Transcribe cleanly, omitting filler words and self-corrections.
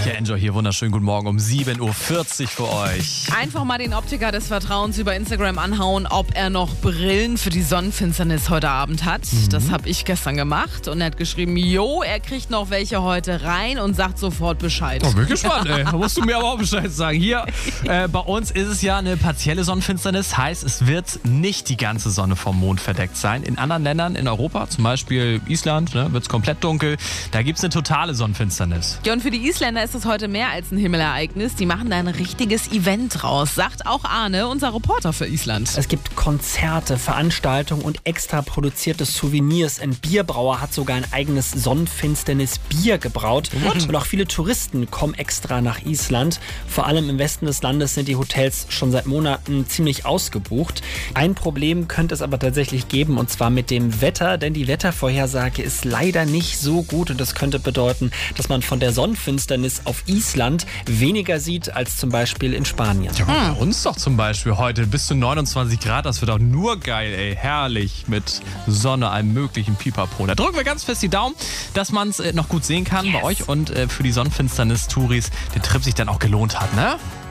Ja, Enjoy hier, wunderschön, guten Morgen um 7.40 Uhr für euch. Einfach mal den Optiker des Vertrauens über Instagram anhauen, ob er noch Brillen für die Sonnenfinsternis heute Abend hat. Das habe ich gestern gemacht und er hat geschrieben, er kriegt noch welche heute rein und sagt sofort Bescheid. Oh, bin gespannt, ey. Da musst du mir aber auch Bescheid sagen. Hier, bei uns ist es ja eine partielle Sonnenfinsternis, heißt, es wird nicht die ganze Sonne vom Mond verdeckt sein. In anderen Ländern in Europa, zum Beispiel Island, wird es komplett dunkel. Da gibt es eine totale Sonnenfinsternis. Ja, und für die Isländer ist es heute mehr als ein Himmelereignis. Die machen da ein richtiges Event draus, sagt auch Arne, unser Reporter für Island. Es gibt Konzerte, Veranstaltungen und extra produzierte Souvenirs. Ein Bierbrauer hat sogar ein eigenes Sonnenfinsternis-Bier gebraut. Und auch viele Touristen kommen extra nach Island. Vor allem im Westen des Landes sind die Hotels schon seit Monaten ziemlich ausgebucht. Ein Problem könnte es aber tatsächlich geben, und zwar mit dem Wetter, denn die Wettervorhersage ist leider nicht so gut und das könnte bedeuten, dass man von der Sonnenfinsternis auf Island weniger sieht als zum Beispiel in Spanien. Ja, bei uns doch zum Beispiel heute bis zu 29 Grad, das wird auch nur geil, ey, herrlich mit Sonne, allem möglichen Pipapo. Da drücken wir ganz fest die Daumen, dass man es noch gut sehen kann bei euch und für die Sonnenfinsternis-Touris der Trip sich dann auch gelohnt hat, ne?